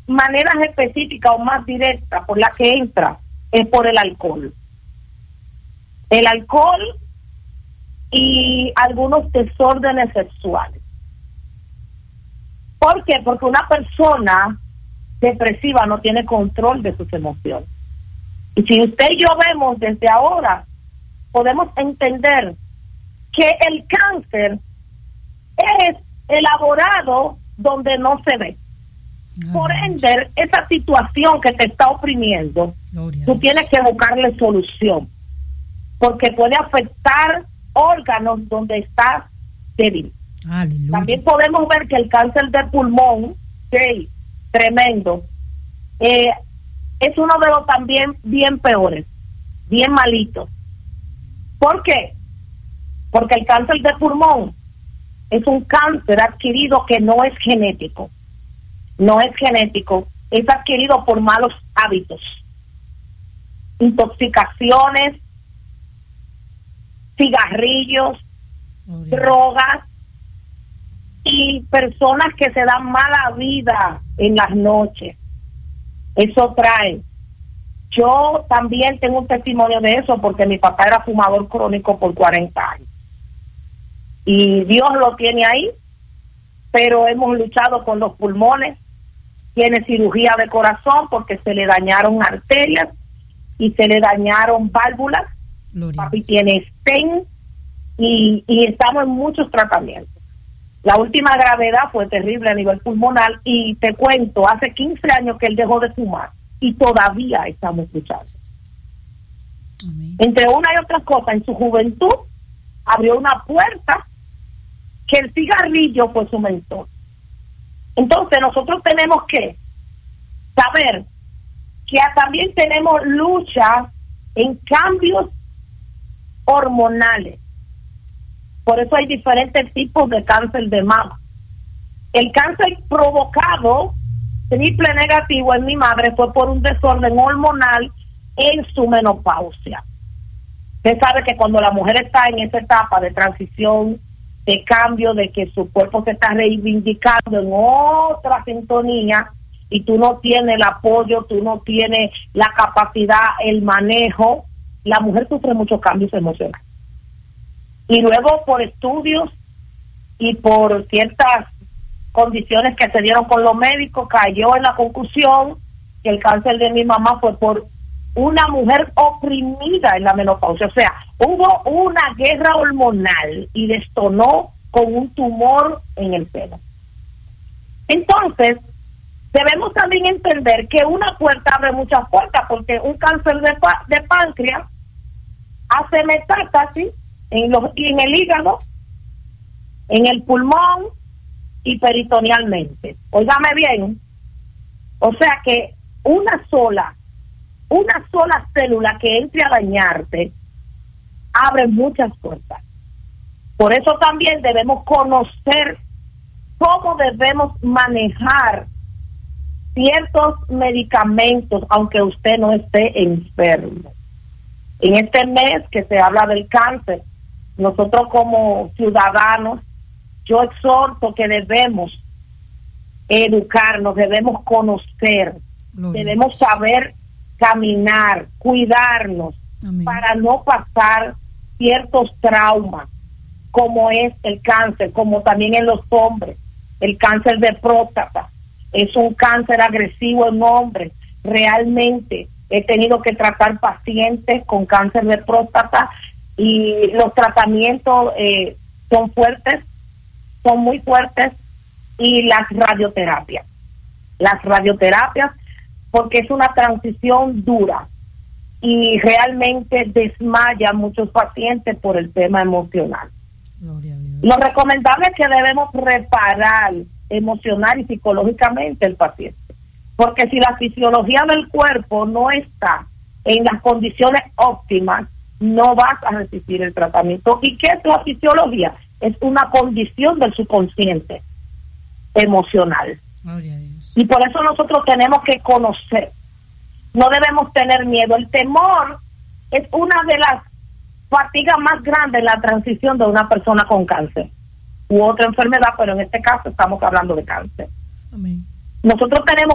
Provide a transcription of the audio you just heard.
maneras específicas o más directas por las que entra es por el alcohol. El alcohol y algunos desórdenes sexuales. ¿Por qué? Porque una persona depresiva no tiene control de sus emociones. Y si usted y yo vemos desde ahora, podemos entender que el cáncer es elaborado donde no se ve. Por ende, esa situación que te está oprimiendo, tú tienes que buscarle solución, porque puede afectar órganos donde está débil. Aleluya. También podemos ver que el cáncer de pulmón, sí, tremendo, es uno de los también bien peores, bien malitos. ¿Por qué? Porque el cáncer de pulmón es un cáncer adquirido que no es genético. No es genético, es adquirido por malos hábitos, intoxicaciones, cigarrillos, drogas y personas que se dan mala vida en las noches. Eso trae. Yo también tengo un testimonio de eso porque mi papá era fumador crónico por 40 años. Y Dios lo tiene ahí, pero hemos luchado con los pulmones. Tiene cirugía de corazón porque se le dañaron arterias y se le dañaron válvulas. Papi tiene stent y estamos en muchos tratamientos. La última gravedad fue terrible a nivel pulmonar y te cuento, hace 15 años que él dejó de fumar y todavía estamos luchando. Amén. Entre una y otra cosa, en su juventud abrió una puerta que el cigarrillo fue su mentor. Entonces nosotros tenemos que saber que también tenemos lucha en cambios hormonales. Por eso hay diferentes tipos de cáncer de mama. El cáncer provocado, triple negativo en mi madre, fue por un desorden hormonal en su menopausia. Usted sabe que cuando la mujer está en esa etapa de transición, de cambio, de que su cuerpo se está reivindicando en otra sintonía y tú no tienes el apoyo, tú no tienes la capacidad, el manejo, la mujer sufre muchos cambios emocionales. Y luego por estudios y por ciertas condiciones que se dieron con los médicos, cayó en la conclusión que el cáncer de mi mamá fue por una mujer oprimida en la menopausia. O sea, hubo una guerra hormonal y detonó con un tumor en el seno. Entonces, debemos también entender que una puerta abre muchas puertas, porque un cáncer de páncreas hace metástasis en el hígado, en el pulmón y peritonealmente. Óigame bien, o sea que una sola célula que entre a dañarte abre muchas puertas. Por eso también debemos conocer cómo debemos manejar ciertos medicamentos aunque usted no esté enfermo. En este mes que se habla del cáncer, nosotros como ciudadanos, yo exhorto que debemos educarnos, debemos conocer, debemos saber caminar, cuidarnos. Amén. Para no pasar ciertos traumas, como es el cáncer, como también en los hombres, el cáncer de próstata, es un cáncer agresivo en hombres. Realmente he tenido que tratar pacientes con cáncer de próstata y los tratamientos son fuertes, son muy fuertes, y las radioterapias, porque es una transición dura y realmente desmaya a muchos pacientes por el tema emocional. Lo recomendable es que debemos reparar emocional y psicológicamente el paciente, porque si la fisiología del cuerpo no está en las condiciones óptimas, no vas a resistir el tratamiento. ¿Y qué es la fisiología? Es una condición del subconsciente emocional. Y por eso nosotros tenemos que conocer, no debemos tener miedo. El temor es una de las fatigas más grandes en la transición de una persona con cáncer u otra enfermedad, pero en este caso estamos hablando de cáncer. Amén. Nosotros tenemos